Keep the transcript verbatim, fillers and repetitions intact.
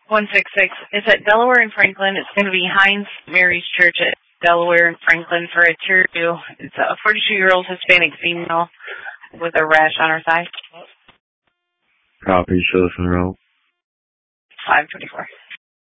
one six six. It's at Delaware and Franklin. It's going to be Heinz Mary's Church at Delaware and Franklin for a tier two. It's a forty-two-year-old Hispanic female with a rash on her thigh. Copy. Show us on the road. five twenty-four.